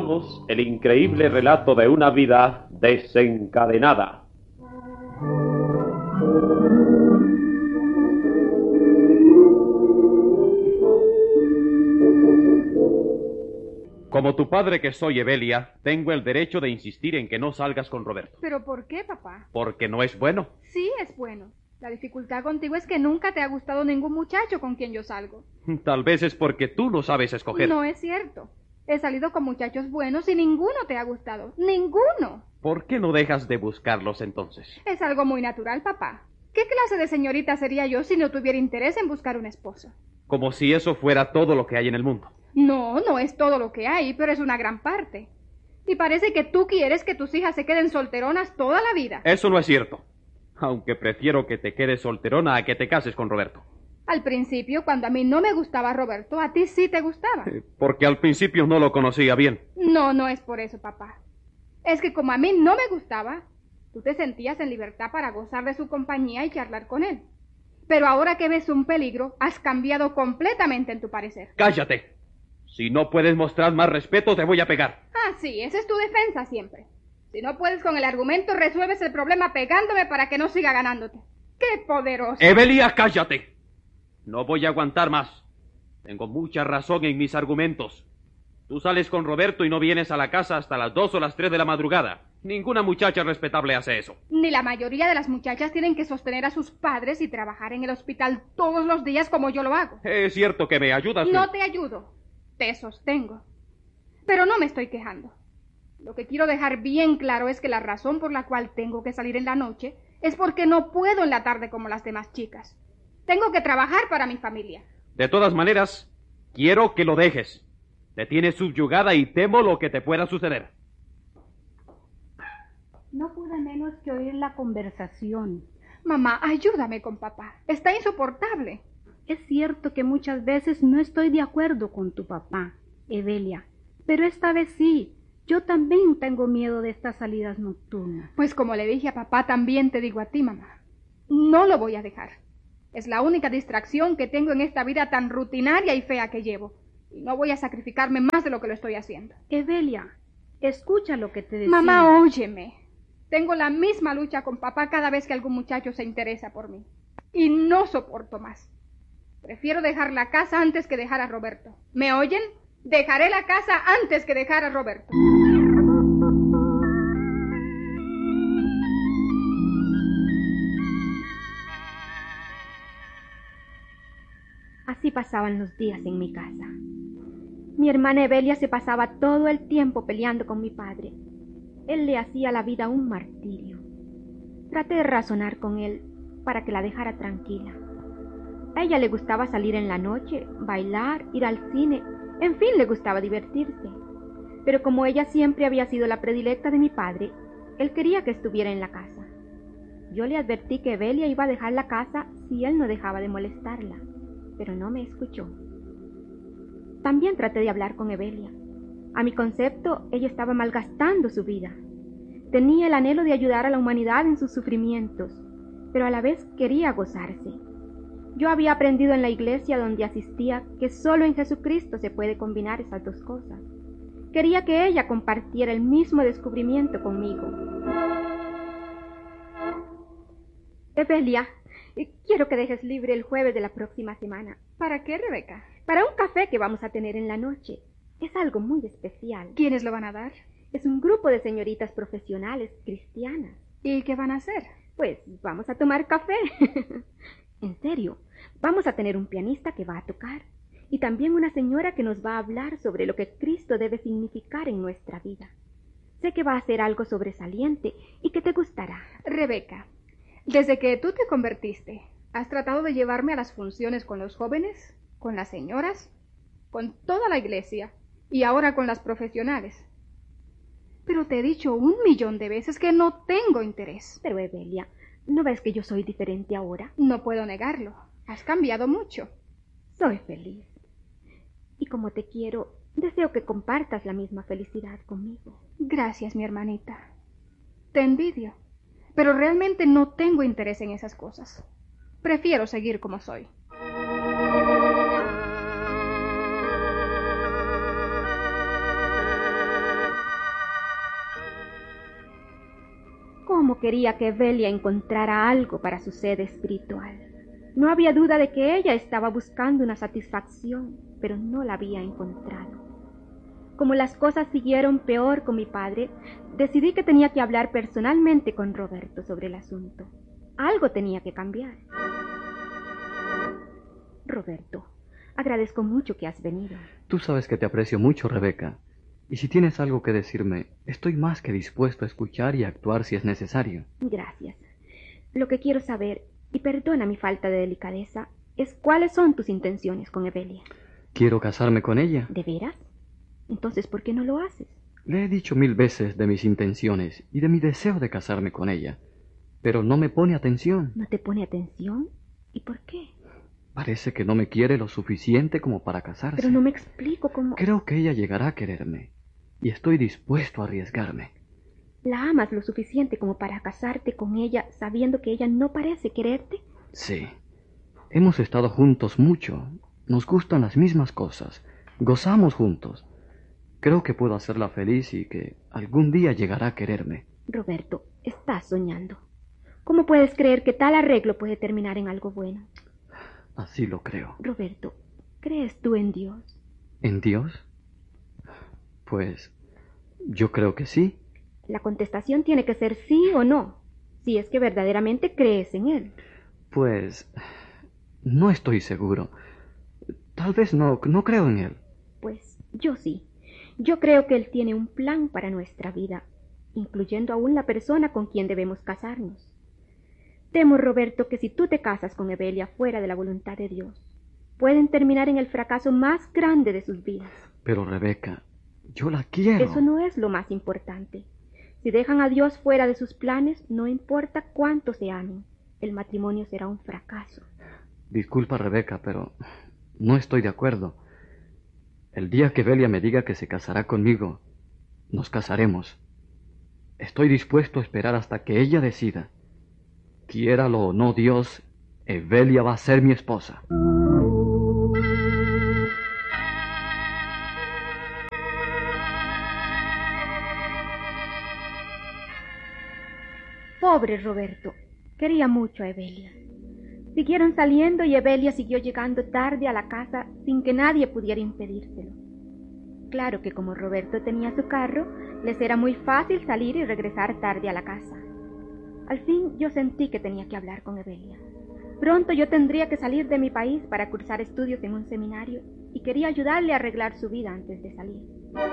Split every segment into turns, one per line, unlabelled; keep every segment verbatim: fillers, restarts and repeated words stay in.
presentamos el increíble relato de una vida desencadenada. Como tu padre que soy, Evelia, tengo el derecho de insistir en que no salgas con Roberto.
¿Pero por qué, papá?
Porque no es bueno.
Sí, es bueno. La dificultad contigo es que nunca te ha gustado ningún muchacho con quien yo salgo.
Tal vez es porque tú no sabes escoger.
No es cierto. He salido con muchachos buenos y ninguno te ha gustado. ¡Ninguno!
¿Por qué no dejas de buscarlos entonces?
Es algo muy natural, papá. ¿Qué clase de señorita sería yo si no tuviera interés en buscar un esposo?
Como si eso fuera todo lo que hay en el mundo.
No, no es todo lo que hay, pero es una gran parte. Y parece que tú quieres que tus hijas se queden solteronas toda la vida.
Eso no es cierto. Aunque prefiero que te quedes solterona a que te cases con Roberto.
Al principio, cuando a mí no me gustaba Roberto, a ti sí te gustaba.
Eh, Porque al principio no lo conocía bien.
No, no es por eso, papá. Es que como a mí no me gustaba, tú te sentías en libertad para gozar de su compañía y charlar con él. Pero ahora que ves un peligro, has cambiado completamente en tu parecer.
¡Cállate! Si no puedes mostrar más respeto, te voy a pegar.
Ah, sí, esa es tu defensa siempre. Si no puedes con el argumento, resuelves el problema pegándome para que no siga ganándote. ¡Qué poderoso!
Evelia, cállate. No voy a aguantar más. Tengo mucha razón en mis argumentos. Tú sales con Roberto y no vienes a la casa hasta las dos o las tres de la madrugada. Ninguna muchacha respetable hace eso.
Ni la mayoría de las muchachas tienen que sostener a sus padres y trabajar en el hospital todos los días como yo lo hago.
Es cierto que me ayudas.
No te ayudo. Te sostengo. Pero no me estoy quejando. Lo que quiero dejar bien claro es que la razón por la cual tengo que salir en la noche es porque no puedo en la tarde como las demás chicas. Tengo que trabajar para mi familia.
De todas maneras, quiero que lo dejes. Te tienes subyugada y temo lo que te pueda suceder.
No pude menos que oír la conversación.
Mamá, ayúdame con papá. Está insoportable.
Es cierto que muchas veces no estoy de acuerdo con tu papá, Evelia, pero esta vez sí. Yo también tengo miedo de estas salidas nocturnas.
Pues como le dije a papá, también te digo a ti, mamá. No lo voy a dejar. Es la única distracción que tengo en esta vida tan rutinaria y fea que llevo. Y no voy a sacrificarme más de lo que lo estoy haciendo.
Evelia, escucha lo que te decía.
Mamá, óyeme. Tengo la misma lucha con papá cada vez que algún muchacho se interesa por mí. Y no soporto más. Prefiero dejar la casa antes que dejar a Roberto. ¿Me oyen? Dejaré la casa antes que dejar a Roberto.
Así pasaban los días en mi casa. Mi hermana Evelia se pasaba todo el tiempo peleando con mi padre. Él le hacía la vida un martirio. Traté de razonar con él para que la dejara tranquila. A ella le gustaba salir en la noche, bailar, ir al cine, en fin, le gustaba divertirse. Pero como ella siempre había sido la predilecta de mi padre, él quería que estuviera en la casa. Yo le advertí que Evelia iba a dejar la casa si él no dejaba de molestarla, pero no me escuchó. También traté de hablar con Evelia. A mi concepto, ella estaba malgastando su vida. Tenía el anhelo de ayudar a la humanidad en sus sufrimientos, pero a la vez quería gozarse. Yo había aprendido en la iglesia donde asistía que solo en Jesucristo se puede combinar esas dos cosas. Quería que ella compartiera el mismo descubrimiento conmigo. Evelia, quiero que dejes libre el jueves de la próxima semana.
¿Para qué, Rebeca?
Para un café que vamos a tener en la noche. Es algo muy especial.
¿Quiénes lo van a dar?
Es un grupo de señoritas profesionales cristianas.
¿Y qué van a hacer?
Pues vamos a tomar café. En serio, vamos a tener un pianista que va a tocar y también una señora que nos va a hablar sobre lo que Cristo debe significar en nuestra vida. Sé que va a ser algo sobresaliente y que te gustará.
Rebeca, desde que tú te convertiste, ¿has tratado de llevarme a las funciones con los jóvenes, con las señoras, con toda la iglesia y ahora con las profesionales? Pero te he dicho un millón de veces que no tengo interés.
Pero Evelia, ¿no ves que yo soy diferente ahora?
No puedo negarlo. Has cambiado mucho.
Soy feliz. Y como te quiero, deseo que compartas la misma felicidad conmigo.
Gracias, mi hermanita. Te envidio, pero realmente no tengo interés en esas cosas. Prefiero seguir como soy.
cómo quería que Evelia encontrara algo para su sed espiritual. No había duda de que ella estaba buscando una satisfacción, pero no la había encontrado. Como las cosas siguieron peor con mi padre, decidí que tenía que hablar personalmente con Roberto sobre el asunto. Algo tenía que cambiar. Roberto, agradezco mucho que has venido.
Tú sabes que te aprecio mucho, Rebeca. Y si tienes algo que decirme, estoy más que dispuesto a escuchar y a actuar si es necesario.
Gracias. Lo que quiero saber, y perdona mi falta de delicadeza, es cuáles son tus intenciones con Evelia.
Quiero casarme con ella.
¿De veras? Entonces, ¿por qué no lo haces?
Le he dicho mil veces de mis intenciones y de mi deseo de casarme con ella, pero no me pone atención.
¿No te pone atención? ¿Y por qué?
Parece que no me quiere lo suficiente como para casarse.
Pero no me explico cómo...
Creo que ella llegará a quererme, y estoy dispuesto a arriesgarme.
¿La amas lo suficiente como para casarte con ella sabiendo que ella no parece quererte?
Sí. Hemos estado juntos mucho. Nos gustan las mismas cosas. Gozamos juntos. Creo que puedo hacerla feliz y que algún día llegará a quererme.
Roberto, estás soñando. ¿Cómo puedes creer que tal arreglo puede terminar en algo bueno?
Así lo creo.
Roberto, ¿crees tú en Dios?
¿En Dios? Pues yo creo que sí.
La contestación tiene que ser sí o no, si es que verdaderamente crees en Él.
Pues no estoy seguro. Tal vez no, no creo en Él.
Pues yo sí. Yo creo que Él tiene un plan para nuestra vida, incluyendo aún la persona con quien debemos casarnos. Temo, Roberto, que si tú te casas con Evelia fuera de la voluntad de Dios, pueden terminar en el fracaso más grande de sus vidas.
Pero, Rebeca, yo la quiero.
Eso no es lo más importante. Si dejan a Dios fuera de sus planes, no importa cuánto se amen, el matrimonio será un fracaso.
Disculpa, Rebeca, pero no estoy de acuerdo. El día que Evelia me diga que se casará conmigo, nos casaremos. Estoy dispuesto a esperar hasta que ella decida. Quiéralo o no Dios, Evelia va a ser mi esposa.
Pobre Roberto, quería mucho a Evelia. Siguieron saliendo y Evelia siguió llegando tarde a la casa sin que nadie pudiera impedírselo. Claro que como Roberto tenía su carro, les era muy fácil salir y regresar tarde a la casa. Al fin yo sentí que tenía que hablar con Evelia. Pronto yo tendría que salir de mi país para cursar estudios en un seminario y quería ayudarle a arreglar su vida antes de salir.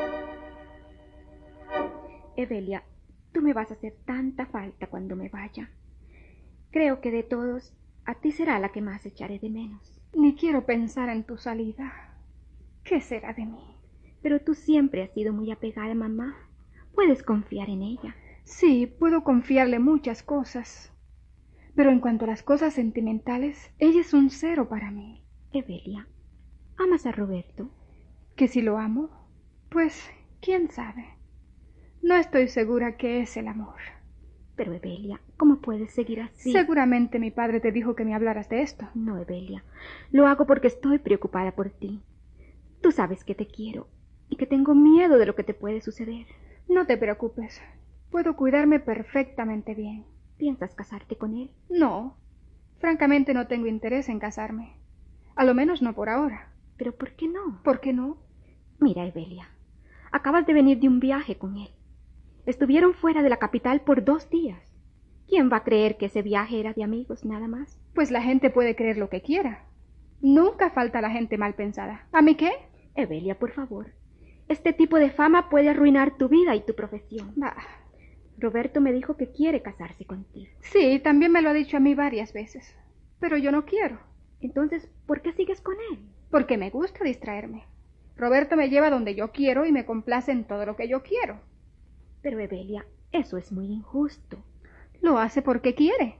Evelia, tú me vas a hacer tanta falta cuando me vaya. Creo que de todos, a ti será la que más echaré de menos.
Ni quiero pensar en tu salida. ¿Qué será de mí?
Pero tú siempre has sido muy apegada a mamá. Puedes confiar en ella.
Sí, puedo confiarle muchas cosas. Pero en cuanto a las cosas sentimentales, ella es un cero para mí.
Evelia, ¿amas a Roberto?
¿Que si lo amo? Pues, quién sabe. No estoy segura que es el amor.
Pero Evelia, ¿cómo puedes seguir así?
Seguramente mi padre te dijo que me hablaras de esto.
No, Evelia. Lo hago porque estoy preocupada por ti. Tú sabes que te quiero y que tengo miedo de lo que te puede suceder.
No te preocupes. Puedo cuidarme perfectamente bien.
¿Piensas casarte con él?
No. Francamente no tengo interés en casarme. A lo menos no por ahora.
¿Pero por qué no?
¿Por qué no?
Mira, Evelia, acabas de venir de un viaje con él. Estuvieron fuera de la capital por dos días. ¿Quién va a creer que ese viaje era de amigos nada más?
Pues la gente puede creer lo que quiera. Nunca falta la gente mal pensada. ¿A mí qué?
Evelia, por favor. Este tipo de fama puede arruinar tu vida y tu profesión.
Bah.
Roberto me dijo que quiere casarse contigo.
Sí, también me lo ha dicho a mí varias veces. Pero yo no quiero.
Entonces, ¿por qué sigues con él?
Porque me gusta distraerme. Roberto me lleva donde yo quiero y me complace en todo lo que yo quiero.
Pero, Evelia, eso es muy injusto.
Lo hace porque quiere.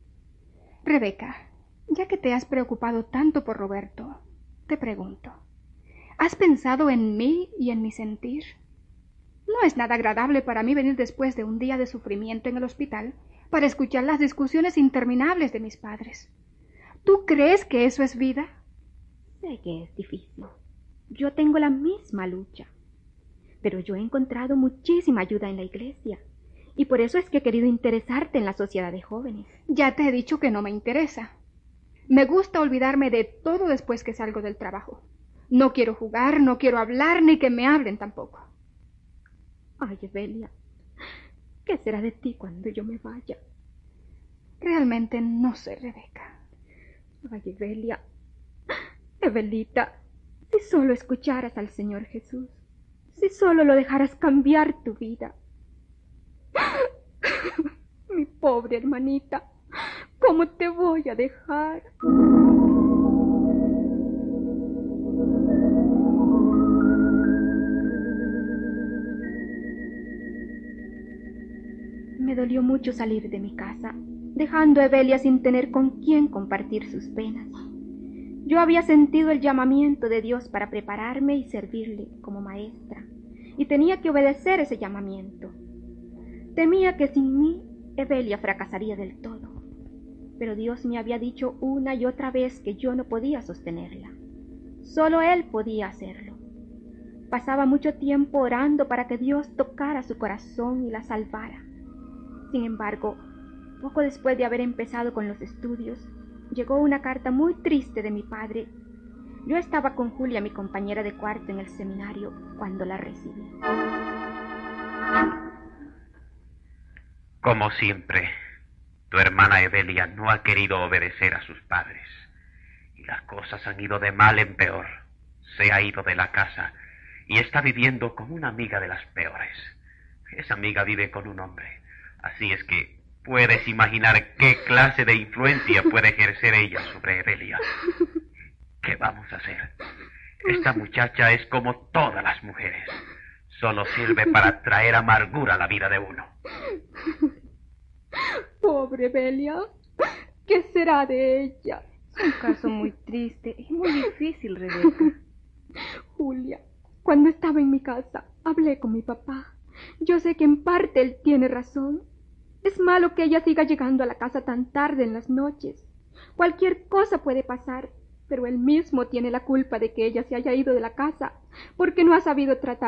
Rebeca, ya que te has preocupado tanto por Roberto, te pregunto, ¿has pensado en mí y en mi sentir? No es nada agradable para mí venir después de un día de sufrimiento en el hospital para escuchar las discusiones interminables de mis padres. ¿Tú crees que eso es vida?
Sé que es difícil. Yo tengo la misma lucha. Pero yo he encontrado muchísima ayuda en la iglesia Y por eso es que he querido interesarte en la sociedad de jóvenes.
Ya te he dicho que no me interesa. Me gusta olvidarme de todo después que salgo del trabajo. No quiero jugar, no quiero hablar, ni que me hablen tampoco.
Ay, Evelia, ¿qué será de ti cuando yo me vaya?
Realmente no sé, Rebeca.
Ay, Evelia, Evelita, si solo escucharas al Señor Jesús, si solo lo dejaras cambiar tu vida. Mi pobre hermanita, ¿cómo te voy a dejar? Me dolió mucho salir de mi casa, dejando a Evelia sin tener con quién compartir sus penas. Yo había sentido el llamamiento de Dios para prepararme y servirle como maestra, y tenía que obedecer ese llamamiento. Temía que sin mí Evelia fracasaría del todo, pero Dios me había dicho una y otra vez que yo no podía sostenerla. Solo Él podía hacerlo. Pasaba mucho tiempo orando para que Dios tocara su corazón y la salvara. Sin embargo, poco después de haber empezado con los estudios, llegó una carta muy triste de mi padre. Yo estaba con Julia, mi compañera de cuarto en el seminario, cuando la recibí.
Como siempre, tu hermana Evelia no ha querido obedecer a sus padres. Y las cosas han ido de mal en peor. Se ha ido de la casa y está viviendo con una amiga de las peores. Esa amiga vive con un hombre. Así es que puedes imaginar qué clase de influencia puede ejercer ella sobre Evelia. ¿Qué vamos a hacer? Esta muchacha es como todas las mujeres. Solo sirve para traer amargura a la vida de uno.
Pobre Evelia, ¿qué será de ella?
Es un caso muy triste y muy difícil, Rebeca.
Julia, cuando estaba en mi casa, hablé con mi papá. Yo sé que en parte él tiene razón. Es malo que ella siga llegando a la casa tan tarde en las noches. Cualquier cosa puede pasar, pero él mismo tiene la culpa de que ella se haya ido de la casa, porque no ha sabido tratar